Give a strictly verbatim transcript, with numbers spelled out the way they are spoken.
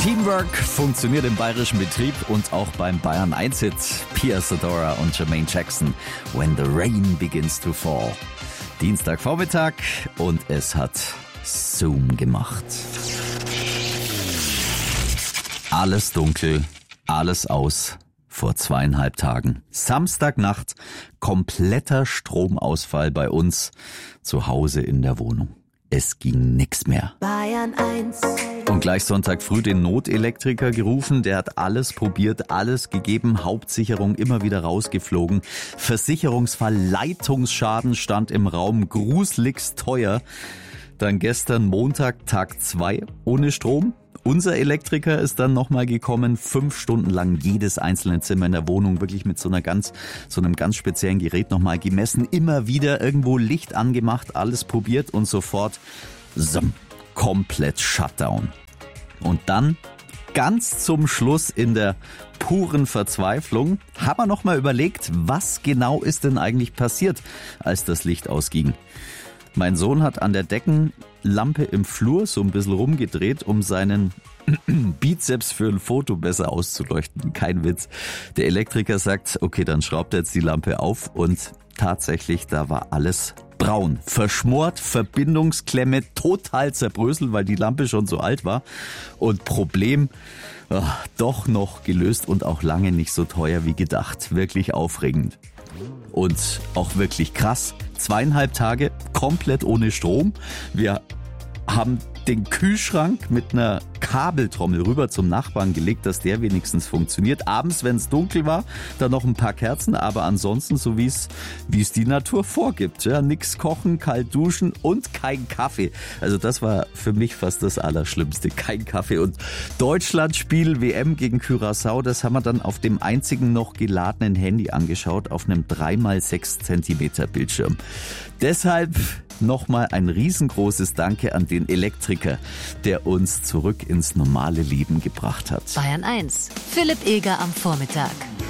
Teamwork funktioniert im bayerischen Betrieb und auch beim Bayern eins Hit. Pia Zadora und Jermaine Jackson. When the rain begins to fall. Dienstagvormittag und es hat Zoom gemacht. Alles dunkel, alles aus. Vor zweieinhalb Tagen. Samstagnacht, kompletter Stromausfall bei uns zu Hause in der Wohnung. Es ging nix mehr. Bayern eins. Und gleich Sonntag früh den Notelektriker gerufen. Der hat alles probiert, alles gegeben. Hauptsicherung immer wieder rausgeflogen. Versicherungsfall Leitungsschaden stand im Raum. Gruseligst teuer. Dann gestern Montag, Tag zwei ohne Strom. Unser Elektriker ist dann nochmal gekommen, fünf Stunden lang jedes einzelne Zimmer in der Wohnung wirklich mit so einer ganz, so einem ganz speziellen Gerät nochmal gemessen, immer wieder irgendwo Licht angemacht, alles probiert und sofort zoom, komplett Shutdown. Und dann ganz zum Schluss in der puren Verzweiflung haben wir nochmal überlegt, was genau ist denn eigentlich passiert, als das Licht ausging. Mein Sohn hat an der Deckenlampe im Flur so ein bisschen rumgedreht, um seinen Bizeps für ein Foto besser auszuleuchten. Kein Witz. Der Elektriker sagt, okay, dann schraubt er jetzt die Lampe auf und tatsächlich, da war alles braun. Verschmort, Verbindungsklemme, total zerbröselt, weil die Lampe schon so alt war. Und Problem oh, doch noch gelöst und auch lange nicht so teuer wie gedacht. Wirklich aufregend. Und auch wirklich krass. Zweieinhalb Tage komplett ohne Strom. Wir haben den Kühlschrank mit einer Kabeltrommel rüber zum Nachbarn gelegt, dass der wenigstens funktioniert. Abends, wenn es dunkel war, dann noch ein paar Kerzen, aber ansonsten so wie es wie es die Natur vorgibt. Ja, nix kochen, kalt duschen und kein Kaffee. Also das war für mich fast das Allerschlimmste. Kein Kaffee. Und Deutschlandspiel W M gegen Curaçao, das haben wir dann auf dem einzigen noch geladenen Handy angeschaut, auf einem drei mal sechs Zentimeter Bildschirm. Deshalb nochmal ein riesengroßes Danke an den Elektriker, der uns zurück ins normale Leben gebracht hat. Bayern eins. Philipp Eger am Vormittag.